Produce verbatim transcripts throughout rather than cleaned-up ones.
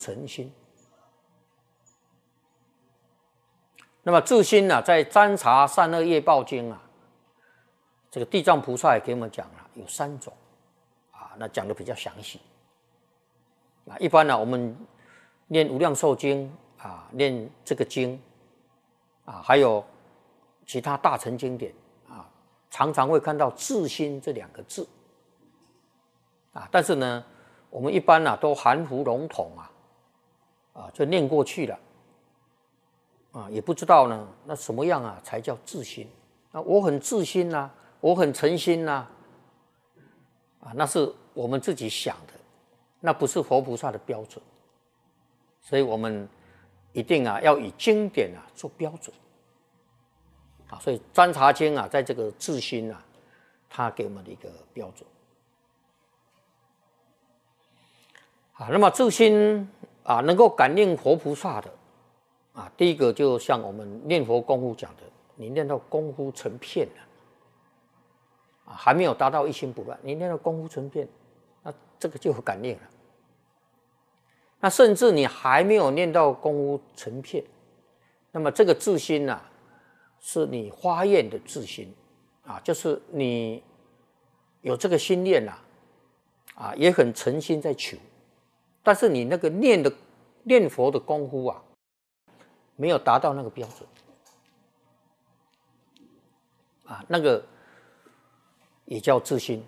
诚心。那么自心呢、啊，在《占察善恶业报经》啊，这个地藏菩萨也给我们讲了，有三种啊，那讲的比较详细啊。一般呢、啊，我们念无量寿经啊，念这个经啊，还有其他大乘经典啊，常常会看到自心这两个字啊，但是呢，我们一般呢、啊、都含糊笼统啊，啊就念过去了。啊，也不知道呢，那什么样啊才叫自心？啊，我很自心呐、啊，我很诚心呐、啊，啊，那是我们自己想的，那不是佛菩萨的标准，所以我们一定啊要以经典啊做标准，啊，所以《占察经》啊，在这个自心啊，它给我们的一个标准。啊，那么自心啊，能够感应佛菩萨的。啊，第一个就像我们念佛功夫讲的，你念到功夫成片了，啊，还没有达到一心不乱，你念到功夫成片，那这个就有感应了。那甚至你还没有念到功夫成片，那么这个自心啊，是你发愿的自心啊，就是你有这个心念啊，啊，也很诚心在求，但是你那个念的念佛的功夫啊。没有达到那个标准啊，那个也叫自心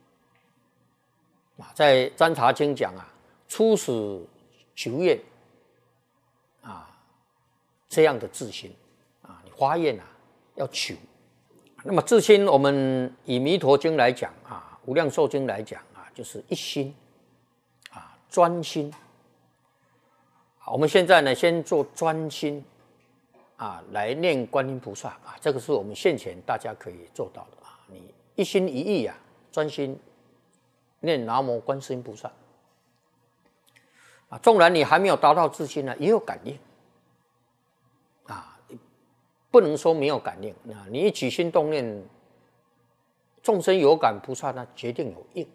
啊。在《占察经》讲啊，初始求愿啊，这样的自心啊，你发愿啊要求。那么自心，我们以《弥陀经》来讲啊，《无量寿经》来讲啊，就是一心啊，专心。我们现在呢，先做专心啊，来念观音菩萨啊，这个是我们现前大家可以做到的啊。你一心一意啊，专心念南无观世音菩萨啊，纵然你还没有达到自心呢，也有感应啊，不能说没有感应啊。你一起心动念，众生有感，菩萨呢决定有应。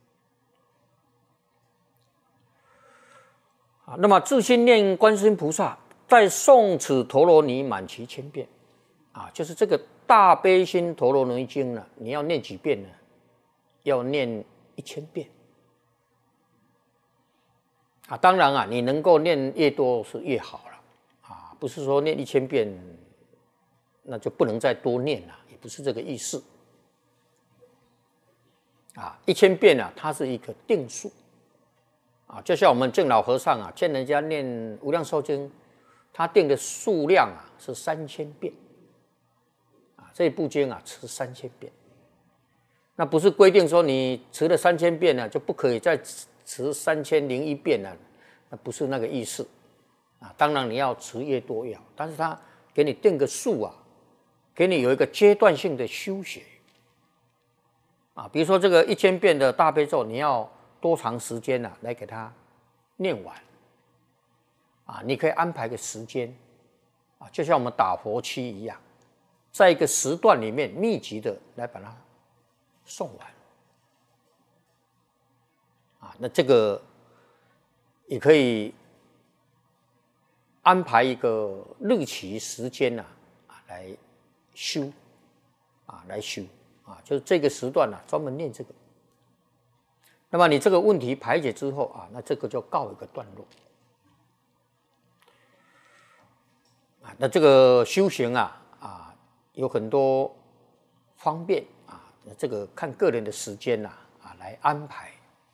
啊，那么自心念观世音菩萨，在诵此陀罗尼满其千遍，啊，就是这个大悲心陀罗尼经呢，你要念几遍呢？要念一千遍。啊，当然啊，你能够念越多是越好了，啊，不是说念一千遍，那就不能再多念了，也不是这个意思。啊，一千遍啊，它是一个定数。啊，就像我们净老和尚啊，劝人家念《无量寿经》，他定的数量啊是三千遍，啊，这部经啊持三千遍，那不是规定说你持了三千遍呢、啊、就不可以再持三千零一遍了、啊，那不是那个意思，啊，当然你要持越多越好，但是他给你定个数啊，给你有一个阶段性的修学，啊，比如说这个一千遍的大悲咒，你要多长时间呢、啊？来给它念完啊？你可以安排个时间啊，就像我们打佛七一样，在一个时段里面密集的来把它诵完啊。那这个也可以安排一个日期时间呢、啊，啊来修啊，来修啊，就是这个时段呢、啊，专门念这个。那么你这个问题排解之后啊，那这个就告一个段落啊。那这个修行啊啊有很多方面啊，这个看个人的时间呐 啊, 啊来安排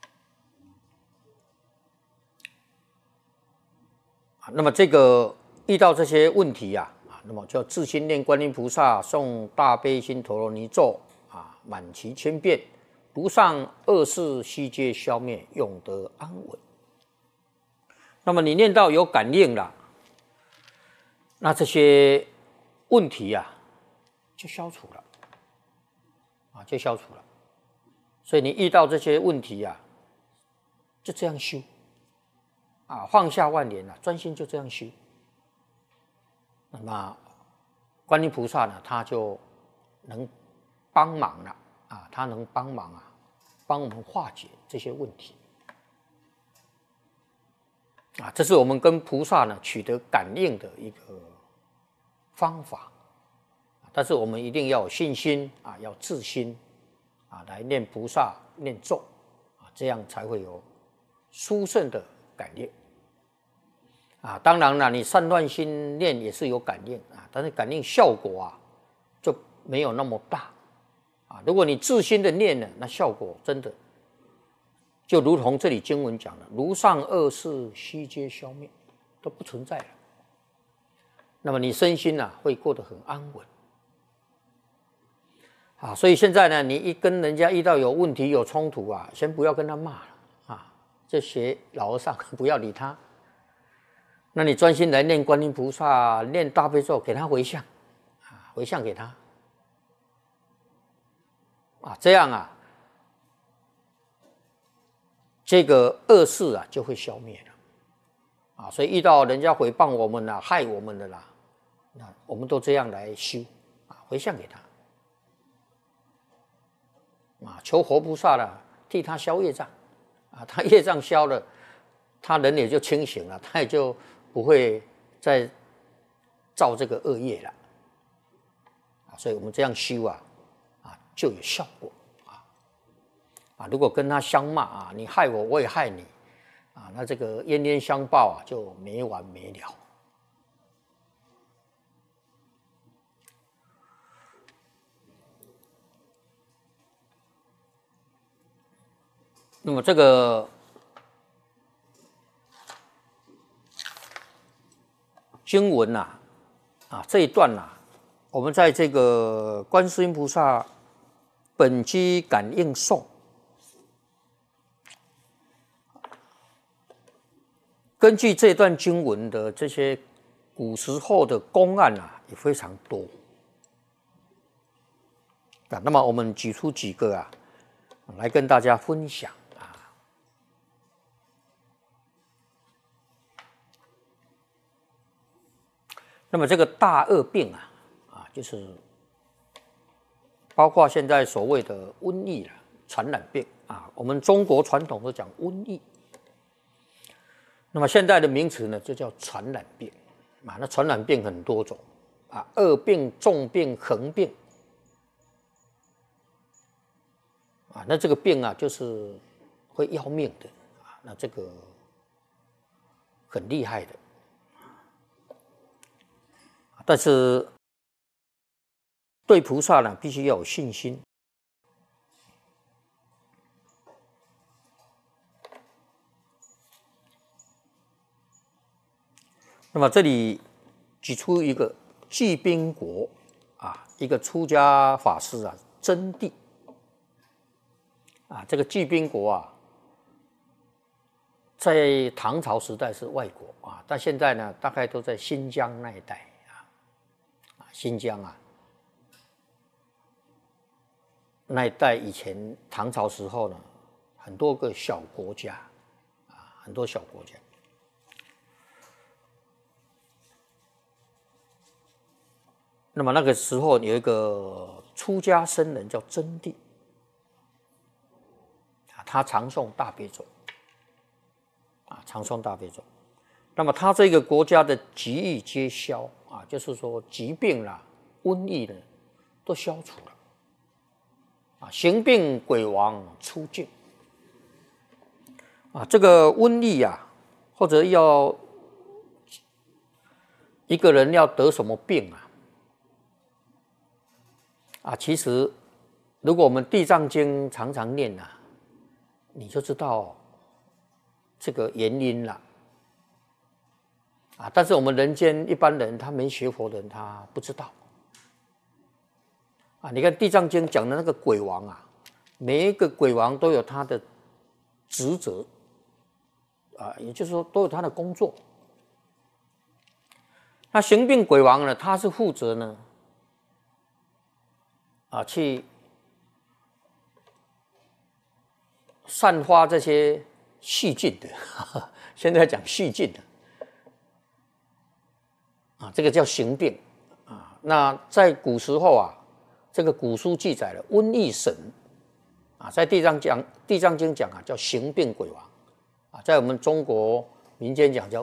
啊。那么这个遇到这些问题呀 啊, 啊，那么就要自心念观音菩萨，诵大悲心陀罗尼咒啊，满其千遍。如上恶事悉皆消灭，永得安稳。那么你念到有感应了，那这些问题啊就消除了，啊就消除了。所以你遇到这些问题啊，就这样修，啊放下万年了，专心就这样修。那么观音菩萨呢，他就能帮忙了。啊，他能帮忙啊，帮我们化解这些问题。 啊，这是我们跟菩萨呢取得感应的一个方法。但是我们一定要有信心啊，要自心啊，来念菩萨念咒啊，这样才会有殊胜的感应啊。当然了，你散乱心念也是有感应啊，但是感应效果啊就没有那么大啊。如果你自心的念呢，那效果真的就如同这里经文讲的，如上恶事悉皆消灭，都不存在了。那么你身心啊会过得很安稳啊。所以现在呢，你一跟人家遇到有问题有冲突啊，先不要跟他骂了啊，这些老和尚不要理他。那你专心来念观音菩萨，念大悲咒，给他回向啊，回向给他啊，这样啊。这个恶事啊就会消灭了啊，所以遇到人家诽谤我们啦、害我们的啦，那我们都这样来修啊，回向给他啊，求佛菩萨啦替他消业障啊，他业障消了，他人也就清醒了，他也就不会再造这个恶业了啊，所以我们这样修啊啊就有效果。啊，如果跟他相骂啊，你害我，我也害你，啊，那这个冤冤相报啊，就没完没了。那么这个经文呐、啊，啊这一段呐、啊，我们在这个观世音菩萨本机感应颂。根据这段经文的这些古时候的公案啊，也非常多啊。那么我们举出几个啊，来跟大家分享啊。那么这个大恶病啊，啊，就是包括现在所谓的瘟疫啊、传染病啊，我们中国传统都讲瘟疫。那么现在的名词呢，就叫传染病啊。那传染病很多种啊，恶病、重病、横病啊。那这个病啊，就是会要命的啊。那这个很厉害的，但是对菩萨呢，必须要有信心。那么这里举出一个济宾国啊，一个出家法师啊，真谛啊，这个济宾国啊，在唐朝时代是外国啊，但现在呢，大概都在新疆那一带啊，新疆啊那一带以前唐朝时候呢，很多个小国家啊，很多小国家。那么那个时候有一个出家僧人叫真谛，啊，他常诵大悲咒，啊，常诵大悲咒。那么他这个国家的疾疫皆消啊，就是说疾病啦、瘟疫呢都消除了，啊，行病鬼王出境，啊，这个瘟疫啊，或者要一个人要得什么病啊？啊，其实如果我们《地藏经》常常念啊，你就知道这个原因了啊。但是我们人间一般人，他没学佛的人，他不知道啊。你看《地藏经》讲的那个鬼王啊，每一个鬼王都有他的职责啊，也就是说都有他的工作。那行病鬼王呢，他是负责呢。啊，去散发这些细菌的，呵呵现在讲细菌的，啊，这个叫行病啊。那在古时候啊，这个古书记载了瘟疫神啊，在地藏讲《地藏经》讲啊，叫行病鬼王啊，在我们中国民间讲叫